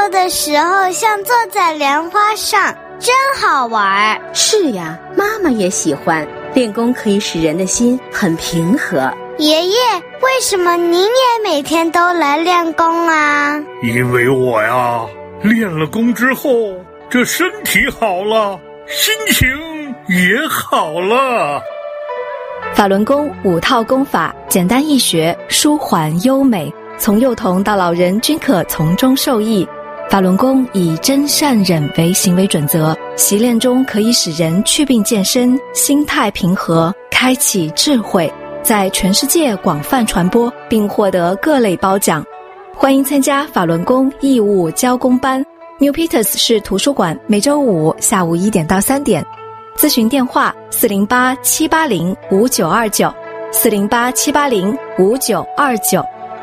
作的时候像坐在莲花上，真好玩。 是呀，妈妈也喜欢。练功可以使人的心很平和。 爷爷，为什么您也每天都来练功啊？ 因为我呀，练了功之后，这身体好了，心情也好了。 法轮功5套功法，简单易学，舒缓优美，从幼童到老人均可从中受益。法轮功以真善忍为行为准则，习练中可以使人祛病健身，心态平和，开启智慧，在全世界广泛传播，并获得各类褒奖。欢迎参加法轮功义务教功班 New Peters 市图书馆，每周5下午1点到3点。咨询电话408-780-5929 408-780-5929。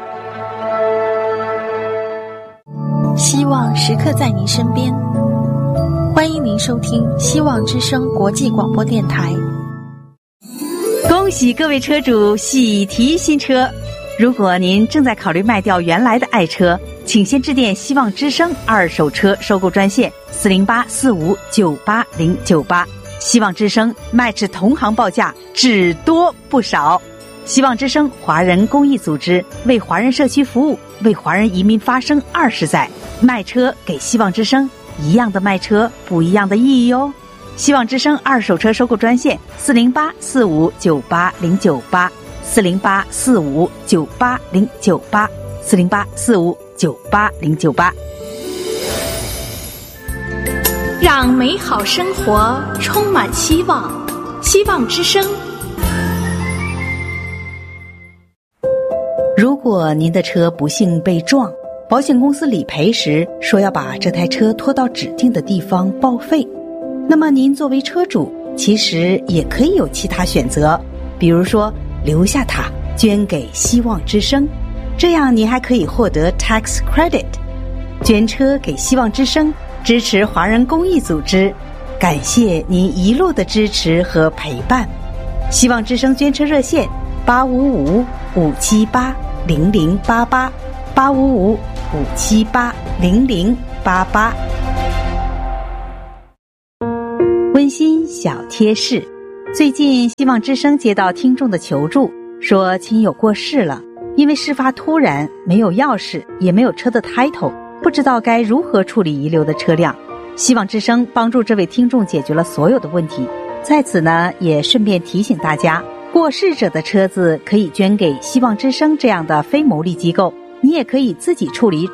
希望时刻在您身边，欢迎您收听希望之声国际广播电台。 恭喜各位车主喜提新车！如果您正在考虑卖掉原来的爱车，请先致电希望之声二手车收购专线408-4598-098。希望之声卖至同行报价，只多不少。希望之声华人公益组织，为华人社区服务，为华人移民发声20载。卖车给希望之声，一样的卖车，不一样的意义哦。希望之声二手车收购专线408-4598-098 408-4598-098 408-4598-098。 让美好生活充满希望，希望之声。 如果您的车不幸被撞，保险公司理赔时说要把这台车拖到指定的地方报废，那么您作为车主其实也可以有其他选择，比如说留下它捐给希望之声，这样您还可以获得 tax credit。 捐车给希望之声，支持华人公益组织，感谢您一路的支持和陪伴。希望之声捐车热线855-578-0088 855-578-0088。温馨小贴士：最近希望之声接到听众的求助，说亲友过世了，因为事发突然，没有钥匙，也没有车的 title， 不知道该如何处理遗留的车辆。希望之声帮助这位听众解决了所有的问题。在此呢，也顺便提醒大家，过世者的车子可以捐给希望之声这样的非牟利机构，你也可以自己处理